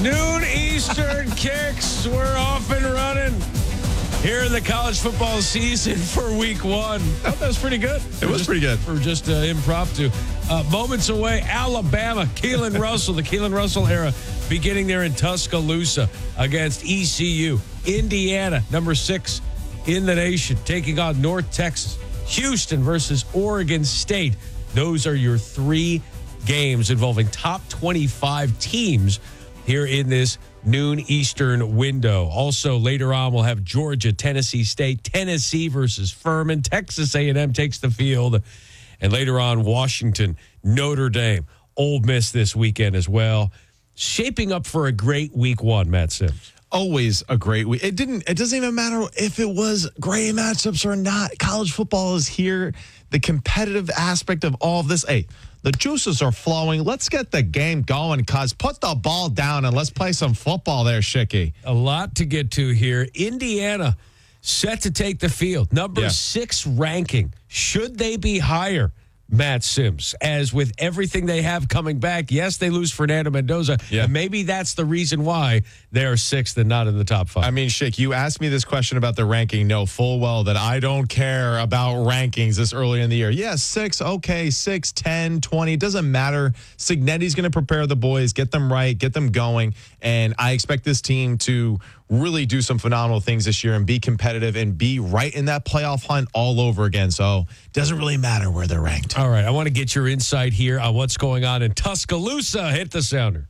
Noon Eastern kicks. We're off and running here in the college football season for week one. Oh, that was pretty good. It was pretty good. For just impromptu. Moments away, Alabama, Keelan Russell, the Keelan Russell era, beginning there in Tuscaloosa against ECU. Indiana, number 6 in the nation, taking on North Texas. Houston versus Oregon State. Those are your 3 games involving top 25 teams here in this noon Eastern window. Also, later on, we'll have Georgia, Tennessee State, Tennessee versus Furman. Texas A&M takes the field. And later on, Washington, Notre Dame, Ole Miss this weekend as well. Shaping up for a great week one, Matt Sims. Always a great week. It doesn't even matter if it was great matchups or not. College football is here. The competitive aspect of all of this. Hey, the juices are flowing. Let's get the game going, cuz. Put the ball down and let's play some football there, Shicky. A lot to get to here. Indiana set to take the field. Number 6 ranking. Should they be higher, Matt Sims? As with everything they have coming back, yes, they lose Fernando Mendoza. Yeah. And maybe that's the reason why they are 6th and not in the top 5. I mean, Shick, you asked me this question about the ranking. Know full well that I don't care about rankings this early in the year. Yes, 6, okay, 6, 10, 20. Doesn't matter. Signetti's going to prepare the boys, get them right, get them going. And I expect this team to really do some phenomenal things this year and be competitive and be right in that playoff hunt all over again. So it doesn't really matter where they're ranked. All right, I want to get your insight here on what's going on in Tuscaloosa. Hit the sounder.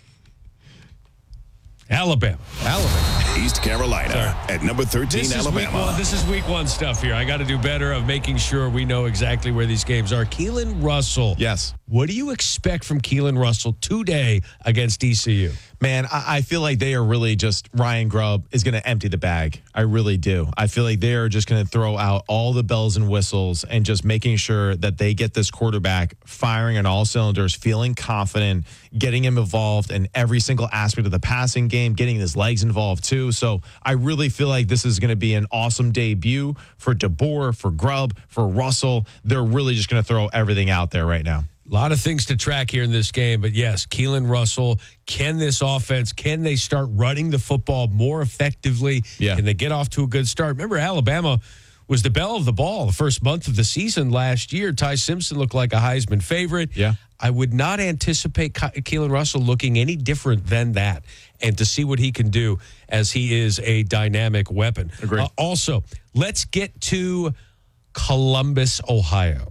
Alabama. East Carolina at number 13, This Alabama. is week one stuff here. I got to do better of making sure we know exactly where these games are. Keelan Russell. Yes. What do you expect from Keelan Russell today against ECU? Man, I feel like they are really just, Ryan Grubb is going to empty the bag. I really do. I feel like they are just going to throw out all the bells and whistles and just making sure that they get this quarterback firing on all cylinders, feeling confident, getting him involved in every single aspect of the passing game, getting his legs involved too. So I really feel like this is going to be an awesome debut for DeBoer, for Grubb, for Russell. They're really just going to throw everything out there right now. A lot of things to track here in this game, but yes, Keelan Russell, can this offense, can they start running the football more effectively? Yeah. Can they get off to a good start? Remember, Alabama was the belle of the ball the first month of the season last year. Ty Simpson looked like a Heisman favorite. Yeah. I would not anticipate Keelan Russell looking any different than that, and to see what he can do as he is a dynamic weapon. Agreed. Also, let's get to Columbus, Ohio.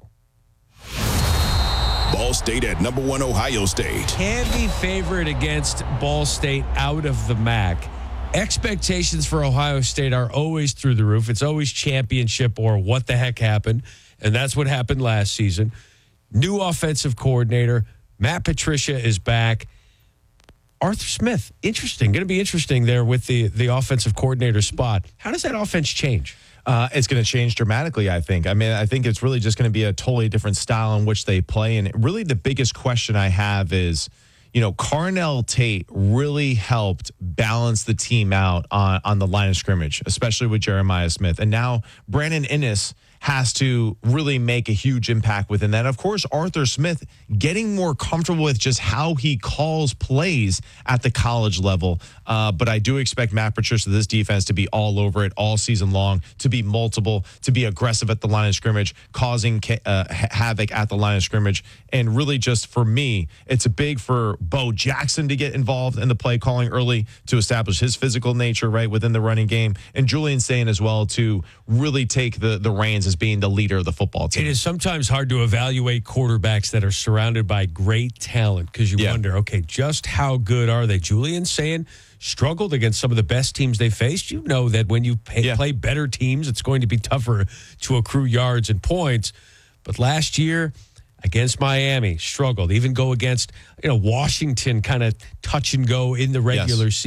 Ball State at number 1, Ohio State. Can be favored against Ball State out of the MAC. Expectations for Ohio State are always through the roof. It's always championship or what the heck happened, and that's what happened last season. New offensive coordinator. Matt Patricia is back. Arthur Smith, interesting. Going to be interesting there with the offensive coordinator spot. How does that offense change? It's going to change dramatically, I think. I mean, I think it's really just going to be a totally different style in which they play. And really the biggest question I have is, you know, Carnell Tate really helped balance the team out on the line of scrimmage, especially with Jeremiah Smith. And now Brandon Inniss has to really make a huge impact within that. Of course, Arthur Smith getting more comfortable with just how he calls plays at the college level. But I do expect Matt Patricia, this defense, to be all over it all season long, to be multiple, to be aggressive at the line of scrimmage, causing havoc at the line of scrimmage. And really just for me, it's big for Bo Jackson to get involved in the play calling early to establish his physical nature right within the running game. And Julian Sayin as well to really take the reins as being the leader of the football team. It is sometimes hard to evaluate quarterbacks that are surrounded by great talent because you wonder, okay, just how good are they? Julian Sayin struggled against some of the best teams they faced. You know that when you play better teams, it's going to be tougher to accrue yards and points. But last year against Miami, struggled. Even go against Washington, kind of touch and go in the regular season.